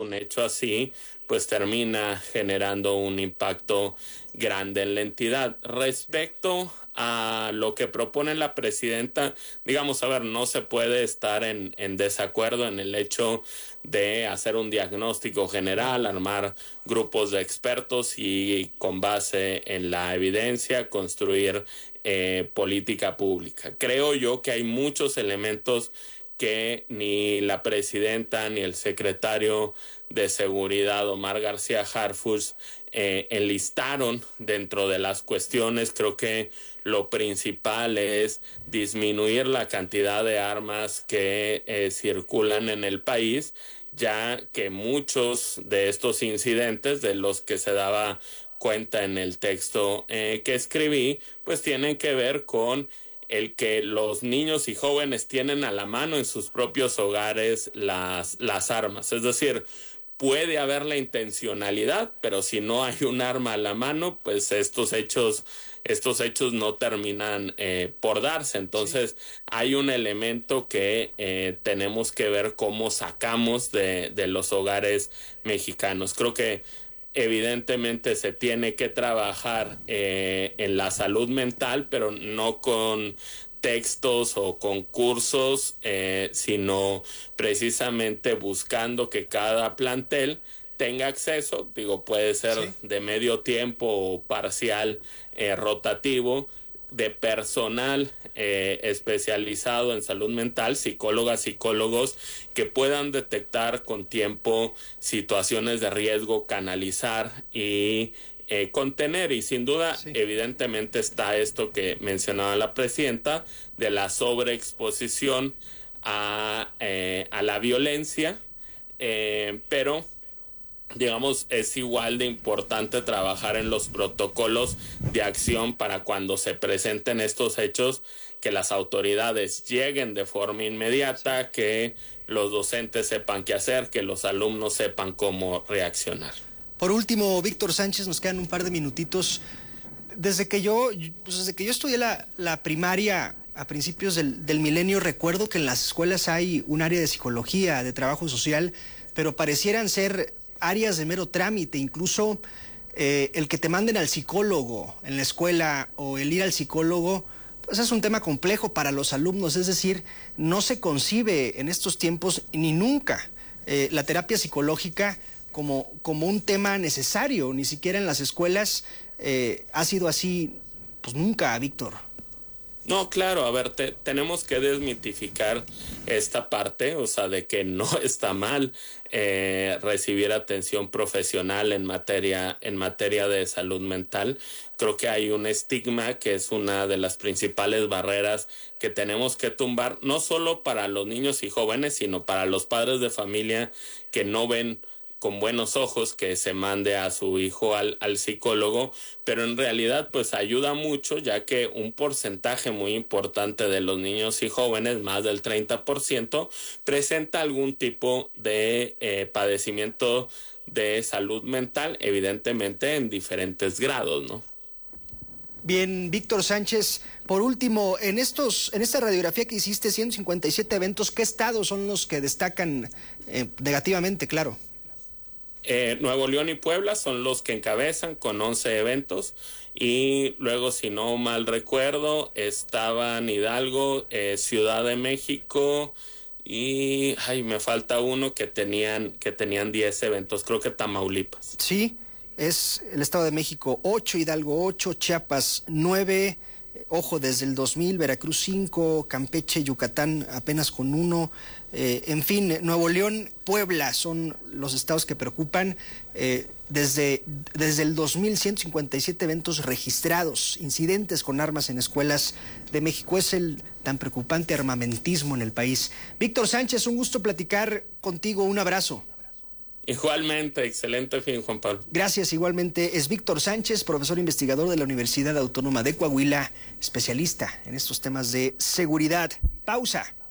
un hecho así, pues termina generando un impacto grande en la entidad. Respecto a lo que propone la presidenta, digamos, a ver, no se puede estar en desacuerdo en el hecho de hacer un diagnóstico general, armar grupos de expertos y con base en la evidencia construir política pública. Creo yo que hay muchos elementos que ni la presidenta ni el secretario de Seguridad, Omar García Harfuch, enlistaron dentro de las cuestiones. Creo que lo principal es disminuir la cantidad de armas que circulan en el país, ya que muchos de estos incidentes de los que se daba cuenta en el texto que escribí, pues tienen que ver con el que los niños y jóvenes tienen a la mano en sus propios hogares las armas. Es decir, puede haber la intencionalidad, pero si no hay un arma a la mano, pues estos hechos no terminan por darse. Entonces, hay un elemento que tenemos que ver cómo sacamos de los hogares mexicanos. Creo que evidentemente se tiene que trabajar en la salud mental, pero no con textos o concursos, sino precisamente buscando que cada plantel tenga acceso, digo, puede ser de medio tiempo o parcial, rotativo, de personal especializado en salud mental, psicólogas, psicólogos, que puedan detectar con tiempo situaciones de riesgo, canalizar y contener. Y sin duda, evidentemente está esto que mencionaba la presidenta, de la sobreexposición a la violencia, pero digamos, es igual de importante trabajar en los protocolos de acción para cuando se presenten estos hechos, que las autoridades lleguen de forma inmediata, que los docentes sepan qué hacer, que los alumnos sepan cómo reaccionar. Por último, Víctor Sánchez, nos quedan un par de minutitos. Desde que yo estudié la primaria a principios del milenio, recuerdo que en las escuelas hay un área de psicología, de trabajo social, pero parecieran ser áreas de mero trámite. Incluso el que te manden al psicólogo en la escuela o el ir al psicólogo, pues es un tema complejo para los alumnos. Es decir, no se concibe en estos tiempos ni nunca la terapia psicológica como un tema necesario. Ni siquiera en las escuelas ha sido así, pues nunca, Víctor. No, claro, a ver, tenemos que desmitificar esta parte, o sea, de que no está mal recibir atención profesional en materia de salud mental. Creo que hay un estigma que es una de las principales barreras que tenemos que tumbar, no solo para los niños y jóvenes, sino para los padres de familia que no ven con buenos ojos que se mande a su hijo al psicólogo, pero en realidad pues ayuda mucho, ya que un porcentaje muy importante de los niños y jóvenes, más del 30%, presenta algún tipo de padecimiento de salud mental, evidentemente en diferentes grados, ¿no? Bien, Víctor Sánchez, por último, en esta radiografía que hiciste, 157 eventos, ¿qué estados son los que destacan negativamente, claro? Nuevo León y Puebla son los que encabezan con 11 eventos, y luego, si no mal recuerdo, estaban Hidalgo, Ciudad de México y me falta uno que tenían 10 eventos, creo que Tamaulipas. Sí, es el Estado de México 8, Hidalgo 8, Chiapas 9, ojo, desde el 2000, Veracruz 5, Campeche, Yucatán apenas con 1, en fin, Nuevo León, Puebla son los estados que preocupan. Desde el 2000, 157 eventos registrados, incidentes con armas en escuelas de México. Es el tan preocupante armamentismo en el país. Víctor Sánchez, un gusto platicar contigo, un abrazo. Igualmente, excelente fin, Juan Pablo. Gracias, igualmente. Es Víctor Sánchez, profesor investigador de la Universidad Autónoma de Coahuila, especialista en estos temas de seguridad. Pausa.